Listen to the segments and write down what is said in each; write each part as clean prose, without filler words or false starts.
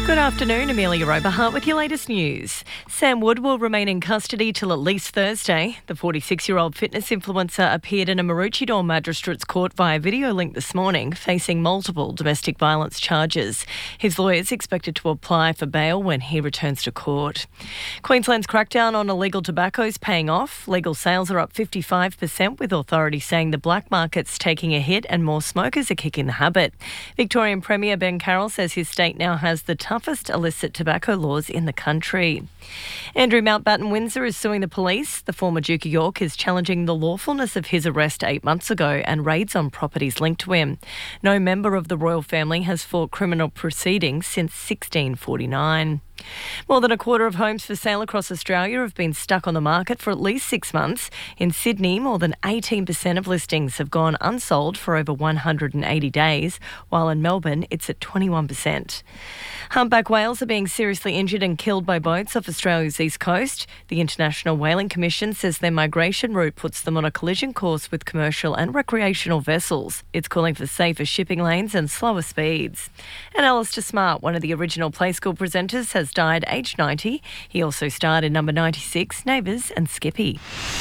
Good afternoon, Amelia Oberhart with your latest news. Sam Wood will remain in custody till at least Thursday. The 46-year-old fitness influencer appeared in a Maroochydore Magistrates Court via video link this morning, facing multiple domestic violence charges. His lawyers expected to apply for bail when he returns to court. Queensland's crackdown on illegal tobacco is paying off. Legal sales are up 55%, with authorities saying the black market's taking a hit and more smokers are kicking the habit. Victorian Premier Ben Carroll says his state now has the toughest illicit tobacco laws in the country. Andrew Mountbatten-Windsor is suing the police. The former Duke of York is challenging the lawfulness of his arrest 8 months ago and raids on properties linked to him. No member of the royal family has fought criminal proceedings since 1649. More than a quarter of homes for sale across Australia have been stuck on the market for at least 6 months. In Sydney, more than 18% of listings have gone unsold for over 180 days, while in Melbourne it's at 21%. Humpback whales are being seriously injured and killed by boats off Australia's east coast. The International Whaling Commission says their migration route puts them on a collision course with commercial and recreational vessels. It's calling for safer shipping lanes and slower speeds. And Alistair Smart, one of the original Play School presenters, has died aged 90. He also starred in Number 96, Neighbours and Skippy.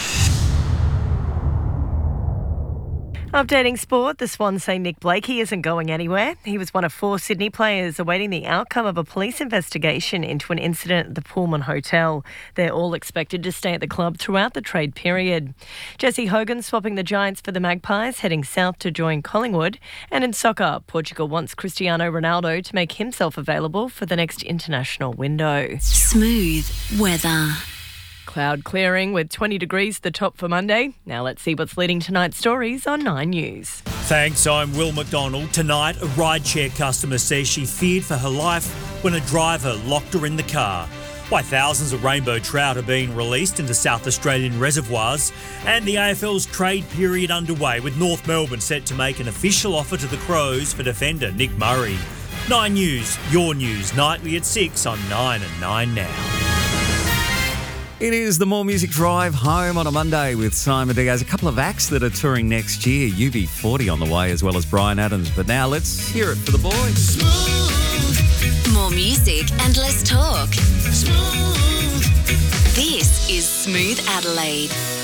Updating sport, the Swans say Nick Blakey isn't going anywhere. He was one of 4 Sydney players awaiting the outcome of a police investigation into an incident at the Pullman Hotel. They're all expected to stay at the club throughout the trade period. Jesse Hogan swapping the Giants for the Magpies, heading south to join Collingwood. And in soccer, Portugal wants Cristiano Ronaldo to make himself available for the next international window. Smooth weather. Cloud clearing with 20 degrees the top for Monday. Now let's see what's leading tonight's stories on 9 News. Thanks, I'm Will McDonald. Tonight, a rideshare customer says she feared for her life when a driver locked her in the car. Why thousands of rainbow trout are being released into South Australian reservoirs, and the AFL's trade period underway, with North Melbourne set to make an official offer to the Crows for defender Nick Murray. 9 News, your news, nightly at 6 on 9 and 9 now. It is the More Music Drive home on a Monday with Simon Diaz. A couple of acts that are touring next year. UB40 on the way, as well as Bryan Adams. But now let's hear it for the boys. Smooth. More music and less talk. Smooth. This is Smooth Adelaide.